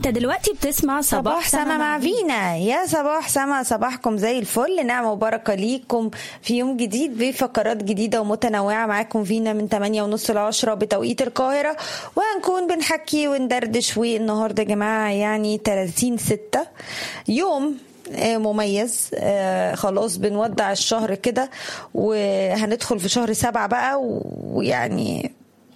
انت دلوقتي بتسمع صباح سما مع فينا. يا صباح سما، صباحكم زي الفل، نعمة وبركة ليكم في يوم جديد بفقرات جديدة ومتنوعة. معاكم فينا من 8:30 ل 10 بتوقيت القاهرة، وهنكون بنحكي وندردش. والنهاردة يا جماعة يعني 30/6، يوم مميز. خلاص بنودع الشهر كده وهندخل في شهر 7 بقى، ويعني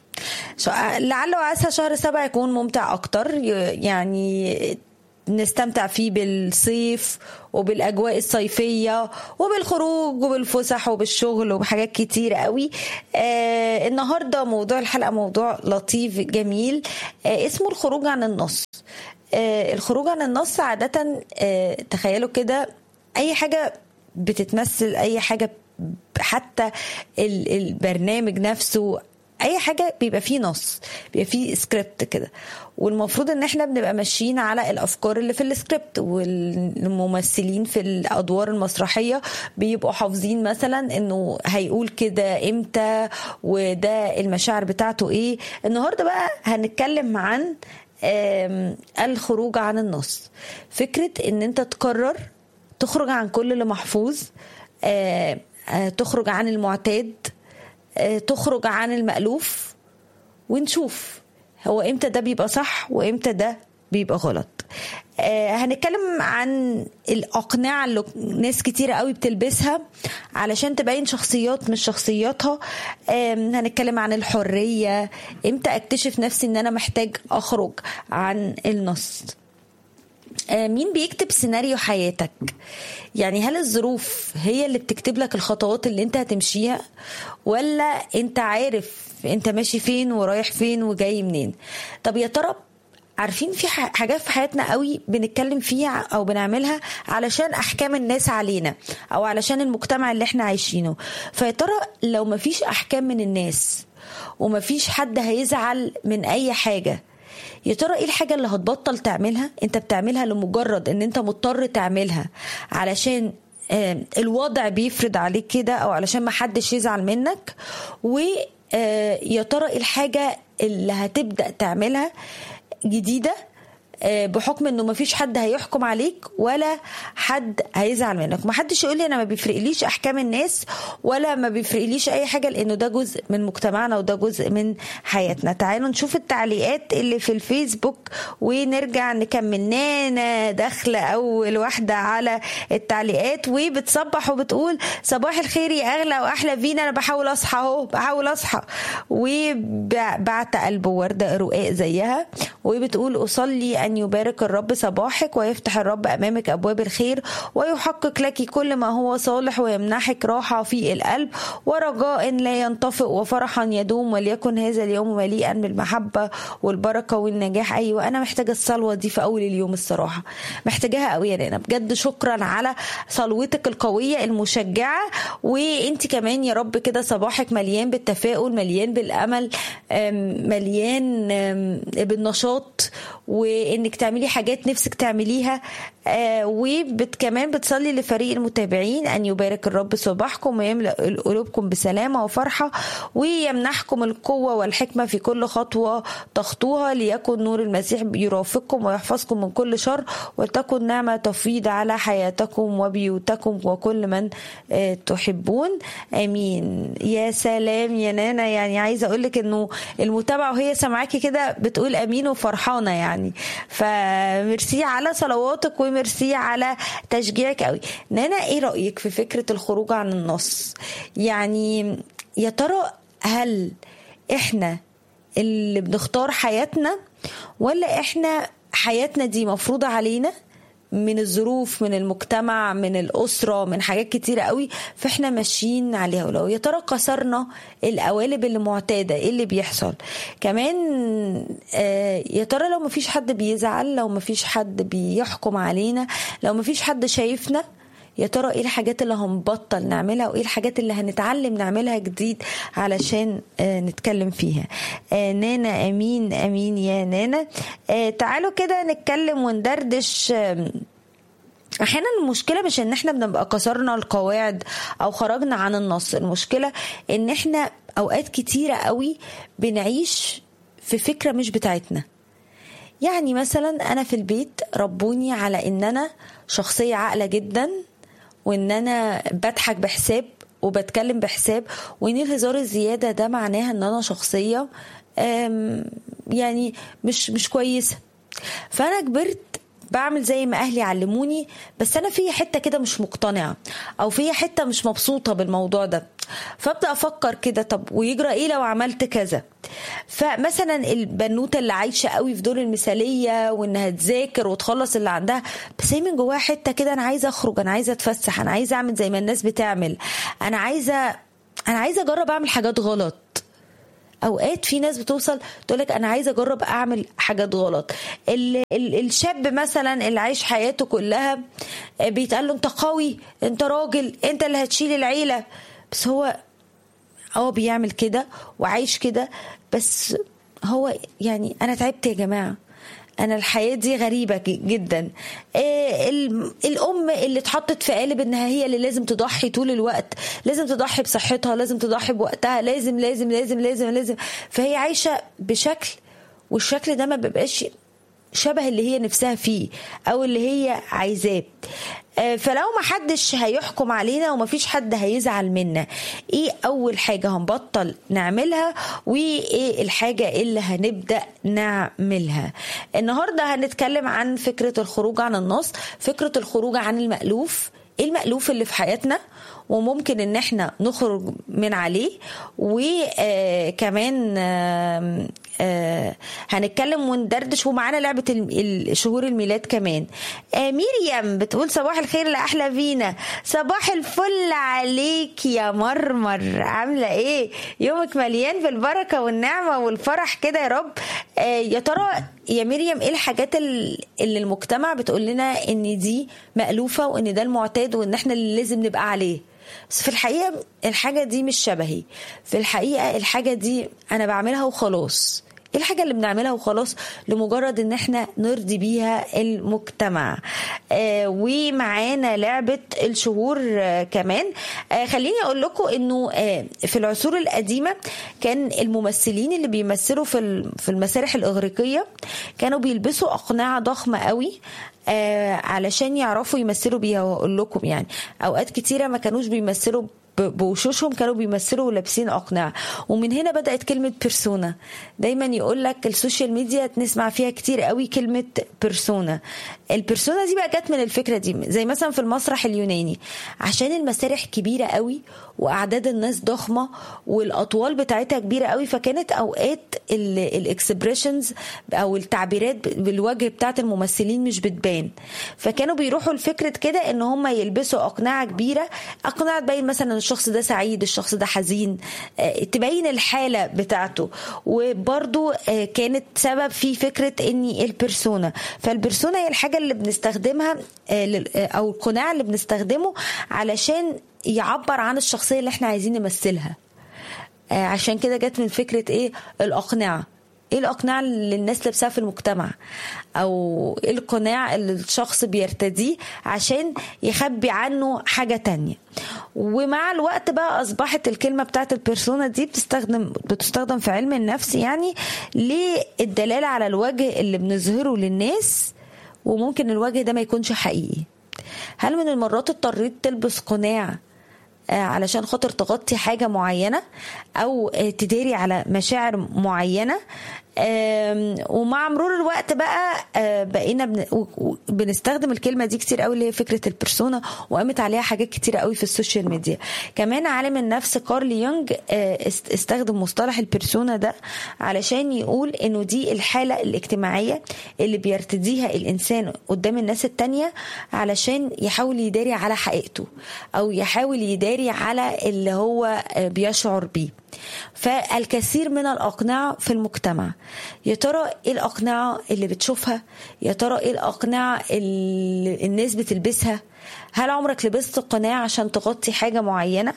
لعل وعسى شهر 7 يكون ممتع أكتر، يعني نستمتع فيه بالصيف وبالأجواء الصيفية وبالخروج وبالفسح وبالشغل وبحاجات كتير قوي. النهاردة موضوع الحلقة موضوع لطيف جميل، اسمه الخروج عن النص. الخروج عن النص عادة تخيلوا كده أي حاجة بتتمثل، أي حاجة، حتى البرنامج نفسه، اي حاجه بيبقى فيه نص، بيبقى فيه سكريبت كده، والمفروض ان احنا بنبقى ماشيين على الافكار اللي في السكريبت. والممثلين في الادوار المسرحيه بيبقوا حافظين مثلا انه هيقول كده امتى وده المشاعر بتاعته ايه. النهارده بقى هنتكلم عن الخروج عن النص. فكره ان انت تقرر تخرج عن كل اللي محفوظ، تخرج عن المعتاد، تخرج عن المألوف، ونشوف هو امتى ده بيبقى صح وامتى ده بيبقى غلط. هنتكلم عن الأقنعة اللي ناس كتيرة قوي بتلبسها علشان تبين شخصيات مش شخصياتها. هنتكلم عن الحرية، امتى اكتشف نفسي ان انا محتاج اخرج عن النص. مين بيكتب سيناريو حياتك؟ يعني هل الظروف هي اللي بتكتب لك الخطوات اللي انت هتمشيها، ولا انت عارف انت ماشي فين ورايح فين وجاي منين؟ طب يا ترى عارفين في حاجات في حياتنا قوي بنتكلم فيها او بنعملها علشان احكام الناس علينا او علشان المجتمع اللي احنا عايشينه. فيا ترى لو مفيش احكام من الناس ومفيش حد هيزعل من اي حاجة، يا ترى ايه الحاجة اللي هتبطل تعملها؟ انت بتعملها لمجرد ان انت مضطر تعملها علشان الوضع بيفرض عليك كده، او علشان ما حدش يزعل منك. ويا ترى ايه الحاجة اللي هتبدأ تعملها جديدة بحكم انه ما فيش حد هيحكم عليك ولا حد هيزعل منك؟ ما حدش يقول لي انا ما بيفرقليش احكام الناس ولا ما بيفرقليش اي حاجة، لانه ده جزء من مجتمعنا وده جزء من حياتنا. تعالوا نشوف التعليقات اللي في الفيسبوك ونرجع نكمل. نانا داخلة اول واحدة على التعليقات وبتصبح وبتقول صباح الخير يا اغلى واحلى فينا، انا بحاول اصحى اهو، بحاول اصحى. وبعت قلب وردة رقاق زيها وبتقول اصلي أن يبارك الرب صباحك ويفتح الرب أمامك أبواب الخير ويحقق لك كل ما هو صالح ويمنحك راحة في القلب ورجاء لا ينطفئ وفرحا يدوم، وليكن هذا اليوم مليئا بالمحبة والبركة والنجاح. أيوة أنا محتاجة الصلوة دي في أول اليوم، الصراحة محتاجاها قوي يا نانا، بجد شكرا على صلوتك القوية المشجعة. وانت كمان يا رب كده صباحك مليان بالتفاؤل، مليان بالأمل، مليان بالنشاط، وانك تعملي حاجات نفسك تعمليها. وكمان بتصلي لفريق المتابعين ان يبارك الرب صباحكم ويملأ قلوبكم بسلامة وفرحة ويمنحكم القوة والحكمة في كل خطوة تخطوها، ليكن نور المسيح يرافقكم ويحفظكم من كل شر، وتكن نعمة تفيض على حياتكم وبيوتكم وكل من تحبون. امين. يا سلام يا نانا، يعني عايزة اقولك انه المتابعة وهي سمعاكي كده بتقول امين وفرحانة يعني. فميرسي على صلواتك وميرسي على تشجيعك قوي. نانا ايه رأيك في فكرة الخروج عن النص؟ يعني يا ترى هل احنا اللي بنختار حياتنا، ولا احنا حياتنا دي مفروضة علينا من الظروف، من المجتمع، من الأسرة، من حاجات كتيرة قوي فاحنا ماشيين عليها؟ ولو يا ترى كسرنا القوالب اللي معتادة ايه اللي بيحصل؟ كمان يا ترى لو مفيش حد بيزعل، لو مفيش حد بيحكم علينا، لو مفيش حد شايفنا، يا ترى ايه الحاجات اللي هنبطل نعملها وايه الحاجات اللي هنتعلم نعملها جديد علشان نتكلم فيها؟ نانا امين امين يا نانا. تعالوا كده نتكلم وندردش. احيانا المشكلة مش ان احنا بنبقى كسرنا القواعد او خرجنا عن النص، المشكلة ان احنا اوقات كتيرة قوي بنعيش في فكرة مش بتاعتنا. يعني مثلا انا في البيت ربوني على ان انا شخصية عاقلة جدا، وان انا بضحك بحساب وبتكلم بحساب، وان الهزار الزيادة ده معناها ان انا شخصية يعني مش كويسة. فانا كبرت بعمل زي ما اهلي علموني، بس انا في حته كده مش مقتنعه، او في حته مش مبسوطه بالموضوع ده. فابدا افكر كده، طب ويجرى ايه لو عملت كذا؟ فمثلا البنوته اللي عايشه قوي في دور المثاليه وانها تذاكر وتخلص اللي عندها، بس هي من جواها حته كده انا عايزه اخرج، انا عايزه اتفسح، انا عايزه اعمل زي ما الناس بتعمل، انا عايزه اجرب اعمل حاجات غلط. اوقات في ناس بتوصل تقولك انا عايزه اجرب اعمل حاجات غلط. الشاب مثلا اللي عايش حياته كلها بيتقال له انت قوي، انت راجل، انت اللي هتشيل العيله، بس هو بيعمل كده وعايش كده. بس هو يعني انا تعبت يا جماعه، انا الحياه دي غريبه جدا. الام اللي اتحطت في قالب انها هي اللي لازم تضحي طول الوقت، لازم تضحي بصحتها، لازم تضحي بوقتها، لازم لازم لازم لازم لازم، فهي عايشه بشكل، والشكل ده ما بيبقاش شبه اللي هي نفسها فيه او اللي هي عايزاه. فلو ما حدش هيحكم علينا وما فيش حد هيزعل منا، ايه اول حاجة هنبطل نعملها وايه الحاجة اللي هنبدأ نعملها؟ النهاردة هنتكلم عن فكرة الخروج عن النص، فكرة الخروج عن المألوف، ايه المألوف اللي في حياتنا وممكن ان احنا نخرج من عليه. وكمان هنتكلم وندردش، ومعانا لعبة شهور الميلاد كمان. ميريام بتقول صباح الخير لأحلى فينا. صباح الفل عليك يا مرمر، عاملة ايه؟ يومك مليان بالبركة والنعمة والفرح كده يا رب. يا ترى يا مريم ايه الحاجات اللي المجتمع بتقول لنا ان دي مألوفة وان ده المعتاد وان احنا اللي لازم نبقى عليه؟ بس في الحقيقة الحاجة دي مش شبهي، في الحقيقة الحاجة دي أنا بعملها وخلاص. ايه الحاجة اللي بنعملها وخلاص لمجرد ان احنا نرضي بيها المجتمع؟ ومعانا لعبة الشهور كمان. خليني اقول لكم انه في العصور القديمة كان الممثلين اللي بيمثلوا في المسارح الإغريقية كانوا بيلبسوا أقنعة ضخمة قوي علشان يعرفوا يمثلوا بيها. واقول لكم يعني اوقات كتيرة ما كانوش بيمثلوا بوشوشهم، كانوا بيمثلوا لابسين أقنعة. ومن هنا بدأت كلمة بيرسونا. دايما يقول لك السوشيال ميديا نسمع فيها كتير قوي كلمة بيرسونا. البيرسونا دي بقى جت من الفكرة دي، زي مثلا في المسرح اليوناني عشان المسارح كبيرة قوي وأعداد الناس ضخمة والأطوال بتاعتها كبيرة قوي، فكانت أوقات الاكسبريشنز أو التعبيرات بالوجه بتاعت الممثلين مش بتبان، فكانوا بيروحوا لفكرة كده إن هم يلبسوا أقنعة كبيرة، أقنعة تبين مثلا الشخص ده سعيد، الشخص ده حزين، تبين الحالة بتاعته. وبرضو كانت سبب في فكرة إني البيرسونا. فالبيرسونا هي الحاجة اللي بنستخدمها أو القناع اللي بنستخدمه علشان يعبر عن الشخصية اللي احنا عايزين نمثلها. عشان كده جت من فكرة ايه الأقنعة. ايه الأقناع اللي الناس لابساها في المجتمع، او ايه القناع اللي الشخص بيرتديه عشان يخبي عنه حاجة تانية. ومع الوقت بقى أصبحت الكلمة بتاعت البيرسونا دي بتستخدم في علم النفس، يعني للدلالة على الوجه اللي بنظهره للناس، وممكن الوجه ده ما يكونش حقيقي. هل من المرات اضطريت تلبس قناع علشان خاطر تغطي حاجة معينة أو تداري على مشاعر معينة؟ ومع مرور الوقت بقى بقينا بنستخدم الكلمة دي كتير قوي اللي هي فكرة البرسونا، وقامت عليها حاجات كتير قوي في السوشيال ميديا. كمان عالم النفس كارل يونغ استخدم مصطلح البرسونا ده علشان يقول انه دي الحالة الاجتماعية اللي بيرتديها الانسان قدام الناس التانية علشان يحاول يداري على حقيقته او يحاول يداري على اللي هو بيشعر بيه. فالكثير من الأقنعة في المجتمع. يا ترى ايه الأقنعة اللي بتشوفها؟ يا ترى ايه الأقنعة اللي الناس بتلبسها؟ هل عمرك لبست قناع عشان تغطي حاجة معينة؟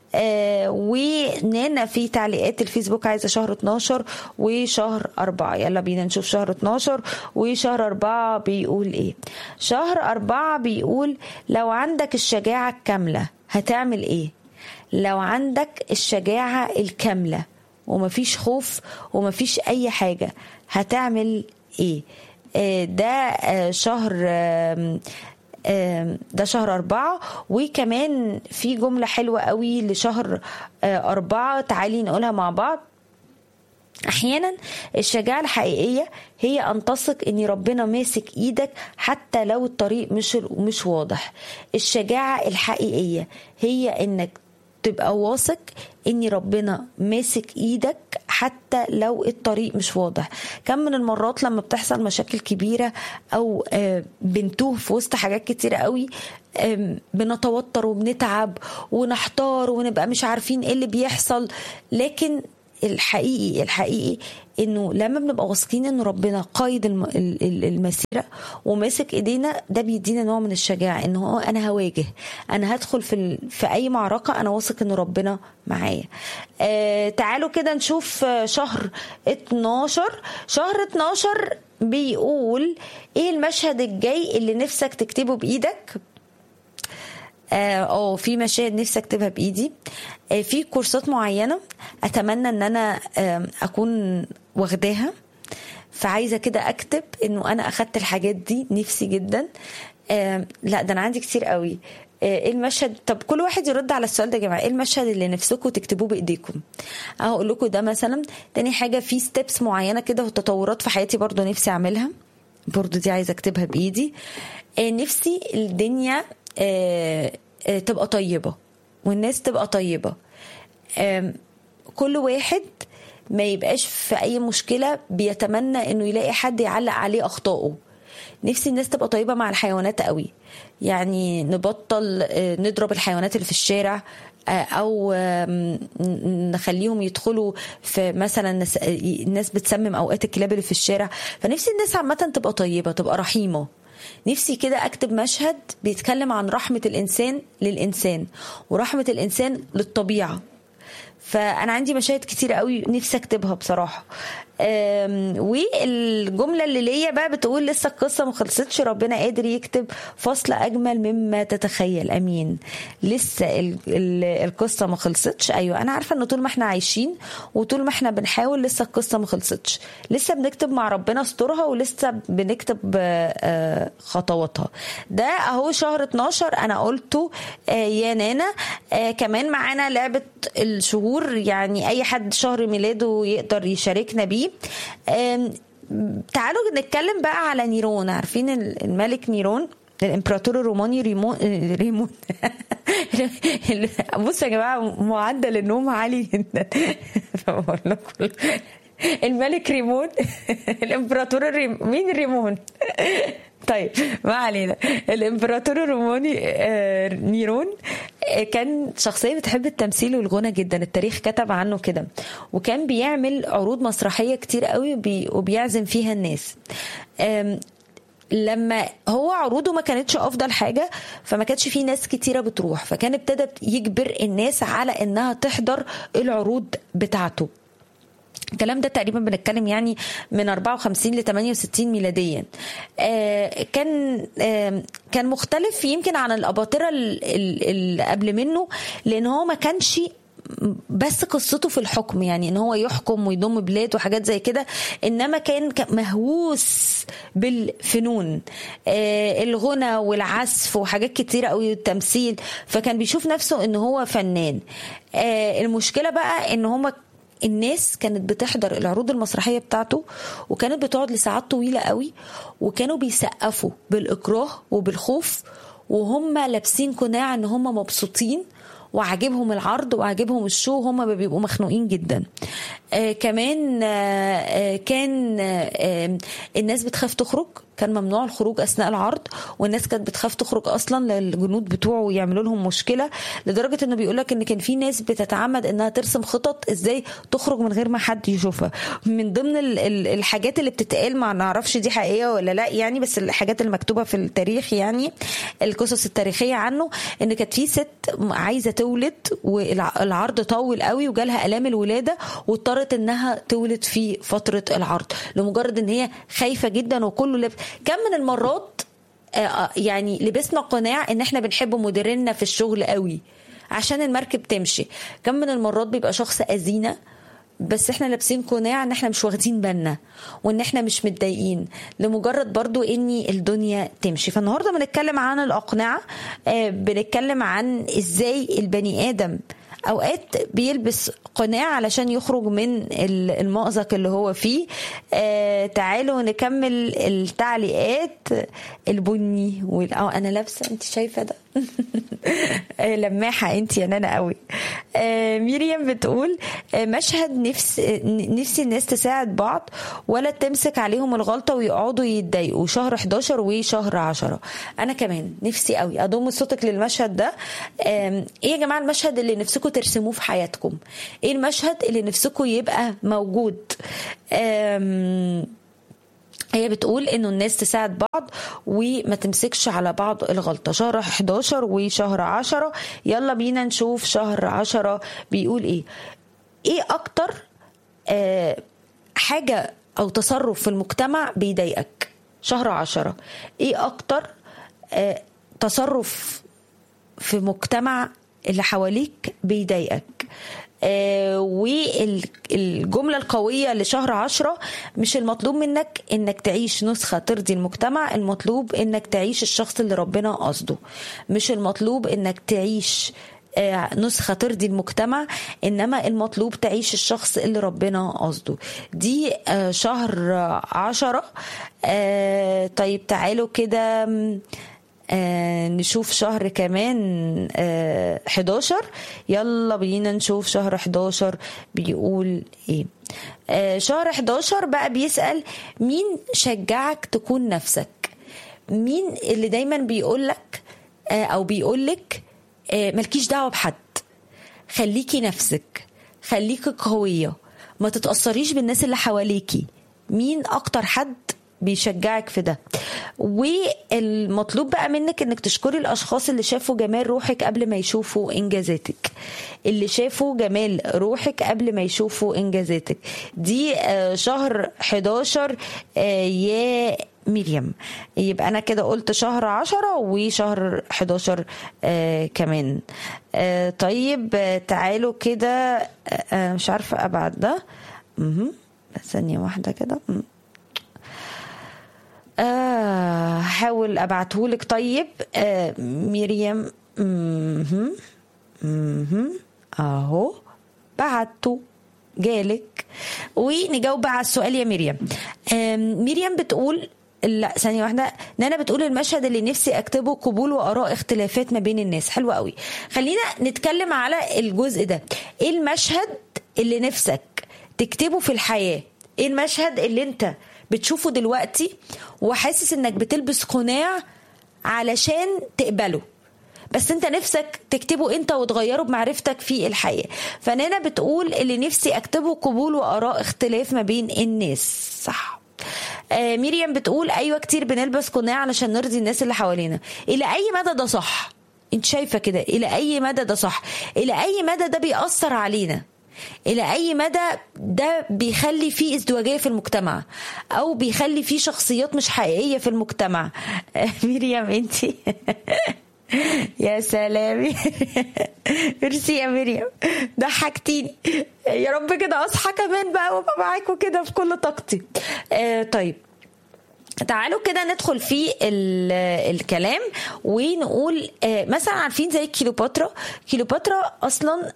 ونانا في تعليقات الفيسبوك عايزة شهر 12 وشهر 4. يلا بينا نشوف شهر 12 وشهر 4 بيقول ايه. شهر 4 بيقول لو عندك الشجاعة الكاملة هتعمل ايه؟ لو عندك الشجاعة الكاملة ومفيش خوف ومفيش أي حاجة هتعمل إيه؟ ده شهر ده شهر 4. وكمان في جملة حلوة قوي لشهر 4، تعالي نقولها مع بعض. أحيانا الشجاعة الحقيقية هي أن تثق أن ربنا ماسك إيدك حتى لو الطريق مش واضح. الشجاعة الحقيقية هي أنك تبقى واثق ان ربنا ماسك ايدك حتى لو الطريق مش واضح. كم من المرات لما بتحصل مشاكل كبيرة او بنتوه في وسط حاجات كتيرة قوي، بنتوتر وبنتعب ونحتار ونبقى مش عارفين ايه اللي بيحصل. لكن الحقيقي انه لما بنبقى واثقين ان ربنا قايد المسيره وماسك ايدينا، ده بيدينا نوع من الشجاعه، ان هو انا هواجه، انا هدخل في اي معركه، انا واثق ان ربنا معايا. تعالوا كده نشوف شهر 12. شهر 12 بيقول ايه المشهد الجاي اللي نفسك تكتبه بايدك؟ في مشاهد نفسي اكتبها بايدي. في كورسات معينه اتمنى ان انا اكون واخداها، فعايزه كده اكتب انه انا اخدت الحاجات دي، نفسي جدا. لا ده انا عندي كتير قوي. ايه المشهد؟ طب كل واحد يرد على السؤال ده يا جماعه. ايه المشهد اللي نفسكم تكتبوه بايديكم؟ اقول لكم ده مثلا. تاني حاجه، في ستيبس معينه كده وتطورات في حياتي برضو نفسي اعملها، برضو دي عايزه اكتبها بايدي. نفسي الدنيا تبقى طيبة والناس تبقى طيبة. كل واحد ما يبقاش في أي مشكلة بيتمنى إنه يلاقي حد يعلق عليه أخطائه. نفسي الناس تبقى طيبة مع الحيوانات قوي، يعني نبطل نضرب الحيوانات اللي في الشارع، او نخليهم يدخلوا في مثلا الناس بتسمم اوقات الكلاب اللي في الشارع. فنفسي الناس عامة تبقى طيبة، تبقى رحيمة. نفسي كده اكتب مشهد بيتكلم عن رحمة الانسان للانسان ورحمة الانسان للطبيعة. فانا عندي مشاهد كتير قوي نفسي اكتبها بصراحه. والجمله اللي ليا بقى بتقول لسه القصه ما خلصتش، ربنا قادر يكتب فصل اجمل مما تتخيل. امين. لسه القصه ما خلصتش. ايوه انا عارفه ان طول ما احنا عايشين وطول ما احنا بنحاول لسه القصه ما خلصتش، لسه بنكتب مع ربنا سطورها ولسه بنكتب خطواتها. ده اهو شهر 12 انا قلته يا نانا. كمان معانا لعبه الشهور، يعني اي حد شهر ميلاده يقدر يشاركنا بيه. تعالوا نتكلم بقى على نيرون. عارفين الملك نيرون، الامبراطور الروماني ريمون بصوا يا جماعه معدل النوم عالي جدا بقول لكم الملك ريمون الامبراطور مين ريمون طيب ما علينا. الامبراطور الروماني نيرون كان شخصية بتحب التمثيل والغنى جدا، التاريخ كتب عنه كده، وكان بيعمل عروض مسرحية كتير قوي وبيعزم فيها الناس. لما هو عروضه ما كانتش افضل حاجة، فما كانتش فيه ناس كتيرة بتروح، فكان ابتدى يجبر الناس على انها تحضر العروض بتاعته. الكلام ده تقريبا بنتكلم يعني من 54 ل 68 ميلاديا. كان مختلف يمكن عن الأباطرة اللي قبل منه، لأن هو ما كانش بس قصته في الحكم، يعني ان هو يحكم ويضم بلاد وحاجات زي كده، انما كان مهووس بالفنون، الغنى والعزف وحاجات كتيرة قوي والتمثيل، فكان بيشوف نفسه ان هو فنان. المشكلة بقى ان هما الناس كانت بتحضر العروض المسرحية بتاعته وكانت بتقعد لساعات طويلة قوي، وكانوا بيسقفوا بالإكراه وبالخوف وهم لابسين قناع ان هم مبسوطين وعجبهم العرض وعجبهم الشو، هم بيبقوا مخنوقين جدا. كمان كان الناس بتخاف تخرج، كان ممنوع الخروج أثناء العرض، والناس كانت بتخاف تخرج أصلا للجنود بتوعه يعملوا لهم مشكلة، لدرجة إنه بيقولك إن كان في ناس بتتعمد إنها ترسم خطط إزاي تخرج من غير ما حد يشوفها. من ضمن الحاجات اللي بتتقال، ما نعرفش دي حقيقية ولا لا يعني، بس الحاجات اللي مكتوبة في التاريخ يعني القصص التاريخية عنه، إن كانت في ست عايزة تولد والعرض طول قوي وجالها آلام الولادة واضطرت إنها تولد في فترة العرض، لمجرد إن هي خايفة جدا وكله كم من المرات يعني لبسنا قناع ان احنا بنحب مديرنا في الشغل قوي عشان المركب تمشي. كم من المرات بيبقى شخص أذينا بس احنا لابسين قناع ان احنا مش واخدين بالنا وان احنا مش متضايقين لمجرد برضو اني الدنيا تمشي. فالنهارده بنتكلم عن الاقنعه، بنتكلم عن ازاي البني ادم اوقات بيلبس قناع علشان يخرج من المأزق اللي هو فيه. تعالوا نكمل التعليقات. البني انا لابسه، انت شايفه ده لماحه انت يا نانا قوي. ميريام بتقول مشهد نفسي الناس تساعد بعض ولا تمسك عليهم الغلطه ويقعدوا يتضايقوا. شهر 11 وشهر 10. انا كمان نفسي قوي اضم صوتك للمشهد ده. ايه يا جماعه المشهد اللي نفسكم ترسموه في حياتكم؟ ايه المشهد اللي نفسكم يبقى موجود؟ هي بتقول انه الناس تساعد بعض وما تمسكش على بعض الغلطة. شهر 11 وشهر 10. يلا بينا نشوف شهر 10 بيقول ايه. ايه اكتر حاجة او تصرف في المجتمع بيضايقك؟ شهر 10 ايه اكتر تصرف في مجتمع اللي حواليك بيضايقك؟ والجملة القوية لشهر 10: مش المطلوب منك انك تعيش نسخة ترضي المجتمع، المطلوب انك تعيش الشخص اللي ربنا قصده. مش المطلوب انك تعيش نسخة ترضي المجتمع، انما المطلوب تعيش الشخص اللي ربنا قصده. دي شهر 10. طيب تعالوا كده نشوف شهر كمان 11. يلا بينا نشوف شهر 11 بيقول ايه. شهر 11 بقى بيسأل مين شجعك تكون نفسك؟ مين اللي دايما بيقولك او بيقولك ملكيش دعوة بحد، خليكي نفسك، خليكي قوية، ما تتأثريش بالناس اللي حواليكي؟ مين اكتر حد بيشجعك في ده؟ والمطلوب بقى منك انك تشكري الاشخاص اللي شافوا جمال روحك قبل ما يشوفوا انجازاتك، اللي شافوا جمال روحك قبل ما يشوفوا انجازاتك. دي شهر 11 يا ميريام. يبقى انا كده قلت شهر 10 وشهر 11 كمان. طيب تعالوا كده مش عارفة ابعد ده. ثانية واحدة كده. حاول ابعتهولك. طيب ميريام اهو بعته جالك. ونجاوب على السؤال يا ميريام. ميريام بتقول لا ثانية واحدة. نانا بتقول المشهد اللي نفسي اكتبه قبول واراء اختلافات ما بين الناس. حلوة قوي. خلينا نتكلم على الجزء ده. ايه المشهد اللي نفسك تكتبه في الحياة؟ ايه المشهد اللي انت بتشوفه دلوقتي وحاسس انك بتلبس قناع علشان تقبله، بس انت نفسك تكتبه انت وتغيره بمعرفتك في الحياة؟ فنانا بتقول اللي نفسي اكتبه قبول واراء اختلاف ما بين الناس. صح. ميريام بتقول ايوه كتير بنلبس قناع علشان نرضي الناس اللي حوالينا. الى اي مدى ده صح؟ انت شايفة كده الى اي مدى ده صح؟ الى اي مدى ده بيأثر علينا؟ إلى أي مدى ده بيخلي فيه ازدواجية في المجتمع أو بيخلي فيه شخصيات مش حقيقية في المجتمع؟ ميريام انتي يا سلام. ميرسي يا ميريام، ضحكتيني. يا رب كده أصحى كمان بقى وابقى معاكم كده في كل طاقتي. طيب تعالوا كده ندخل في الكلام ونقول مثلا عارفين زي كيلوباترا. كيلوباترا أصلا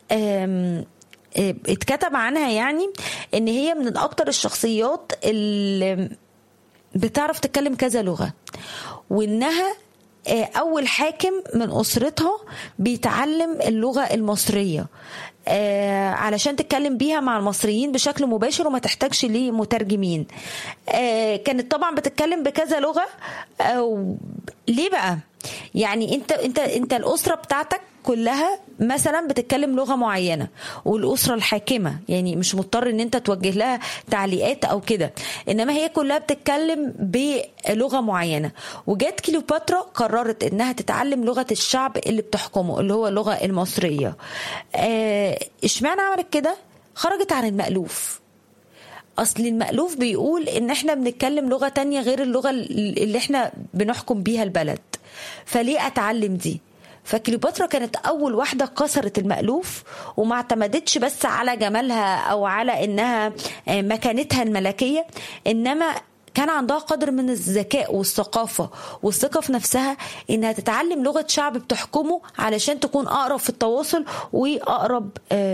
اتكتب عنها يعني ان هي من اكتر الشخصيات اللي بتعرف تتكلم كذا لغة، وانها اول حاكم من اسرتها بيتعلم اللغة المصرية علشان تتكلم بيها مع المصريين بشكل مباشر وما تحتاجش ليه مترجمين. كانت طبعا بتتكلم بكذا لغة. ليه بقى؟ يعني انت الاسرة بتاعتك كلها مثلا بتتكلم لغة معينة، والأسرة الحاكمة يعني مش مضطر ان انت توجه لها تعليقات او كده، انما هي كلها بتتكلم بلغة معينة. وجات كليوباترا قررت انها تتعلم لغة الشعب اللي بتحكمه اللي هو اللغة المصرية. اشمعنى عملت كده؟ خرجت عن المألوف. اصل المألوف بيقول ان احنا بنتكلم لغة تانية غير اللغة اللي احنا بنحكم بيها البلد، فليه اتعلم دي؟ فكليوباترا كانت أول واحدة كسرت المألوف، وما اعتمدتش بس على جمالها أو على إنها مكانتها الملكية، إنما كان عندها قدر من الذكاء والثقافة والثقة في نفسها إنها تتعلم لغة شعب بتحكمه علشان تكون أقرب في التواصل وأقرب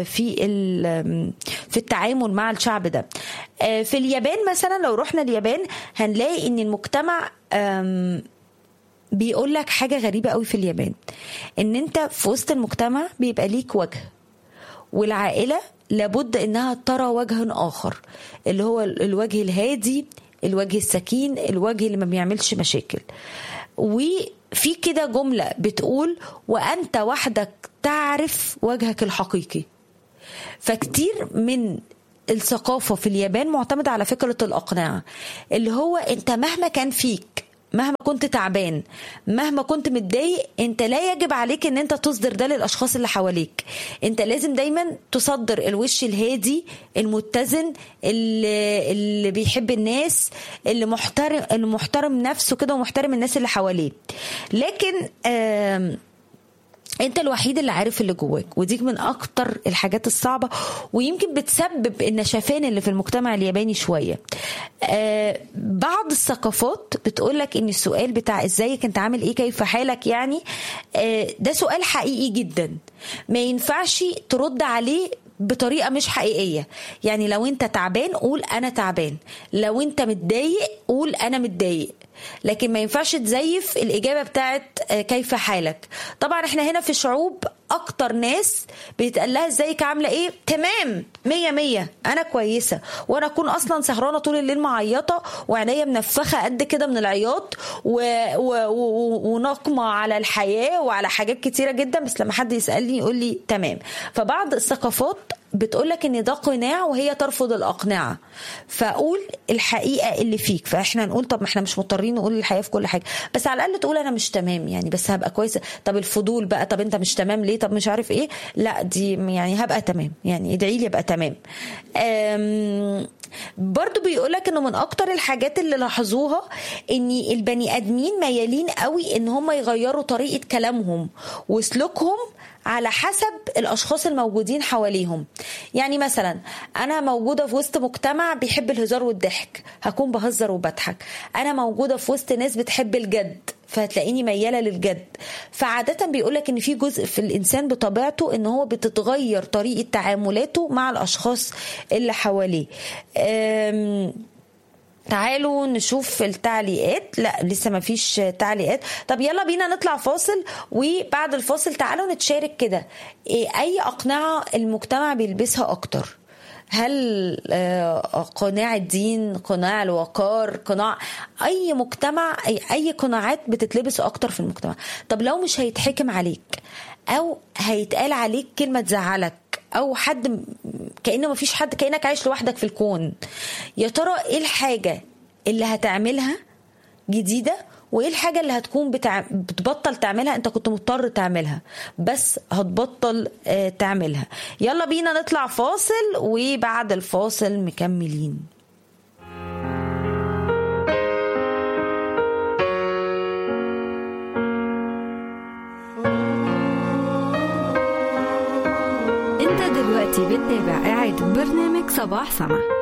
في التعامل مع الشعب ده. في اليابان مثلا، لو رحنا اليابان هنلاقي إن المجتمع بيقول لك حاجة غريبة قوي في اليابان، إن أنت في وسط المجتمع بيبقى ليك وجه، والعائلة لابد إنها ترى وجه آخر، اللي هو الوجه الهادي، الوجه السكين، الوجه اللي ما بيعملش مشاكل. وفي كده جملة بتقول وأنت وحدك تعرف وجهك الحقيقي. فكتير من الثقافة في اليابان معتمدة على فكرة الأقنعة، اللي هو أنت مهما كان فيك، مهما كنت تعبان، مهما كنت متضايق، انت لا يجب عليك ان انت تصدر ده للاشخاص اللي حواليك. انت لازم دايما تصدر الوش الهادي المتزن اللي بيحب الناس، اللي محترم نفسه كده ومحترم الناس اللي حواليه. لكن انت الوحيد اللي عارف اللي جواك، ودي من اكتر الحاجات الصعبة، ويمكن بتسبب النشفان اللي في المجتمع الياباني شوية. بعض الثقافات بتقولك ان السؤال بتاع ازيك، انت عامل ايه، كيف حالك، يعني ده سؤال حقيقي جدا، ما ينفعش ترد عليه بطريقة مش حقيقية. يعني لو انت تعبان قول انا تعبان، لو انت متضايق قول انا متضايق، لكن ما ينفعش تزيف الإجابة بتاعت كيف حالك. طبعا احنا هنا في شعوب أكتر ناس بيتقال لها ازيك عاملة ايه، تمام 100 أنا كويسة، وأنا أكون أصلا سهرانة طول الليل معيطة وعينيا منفخة قد كده من العياط ونقمة على الحياة وعلى حاجات كتيرة جدا، بس لما حد يسألني يقول لي تمام. فبعض الثقافات بتقولك ان ده قناع وهي ترفض الأقنعة، فقول الحقيقة اللي فيك. فاحنا نقول طب ما احنا مش مضطرين نقول الحقيقة في كل حاجة، بس على الأقل تقول انا مش تمام يعني، بس هبقى كويسة. طب الفضول بقى، طب انت مش تمام ليه، طب مش عارف ايه، لا دي يعني هبقى تمام، يعني ادعي لي ابقى تمام. برضو بيقولك انه من اكتر الحاجات اللي لاحظوها ان البني ادمين ميالين قوي ان هم يغيروا طريقة كلامهم وسلوكهم على حسب الاشخاص الموجودين حواليهم. يعني مثلا انا موجودة في وسط مجتمع بيحب الهزار والضحك، هكون بهزر وبضحك. انا موجودة في وسط ناس بتحب الجد، فهتلاقيني ميالة للجد. فعادة بيقولك ان في جزء في الانسان بطبيعته ان هو بتتغير طريقة تعاملاته مع الاشخاص اللي حواليه. تعالوا نشوف التعليقات. لا لسه ما فيش تعليقات. طب يلا بينا نطلع فاصل، وبعد الفاصل تعالوا نتشارك كده اي اقنعة المجتمع بيلبسها اكتر. هل قناع الدين، قناع الوقار، قناع اي مجتمع، اي قناعات بتتلبس اكتر في المجتمع؟ طب لو مش هيتحكم عليك او هيتقال عليك كلمة تزعلك، او حد كأنه ما فيش حد، كأنك عايش لوحدك في الكون، يا ترى ايه الحاجة اللي هتعملها جديدة، وايه الحاجة اللي هتكون بتبطل تعملها، انت كنت مضطر تعملها بس هتبطل تعملها؟ يلا بينا نطلع فاصل، وبعد الفاصل مكملين. انت دلوقتي بتتابع إعادة برنامج صباح سما.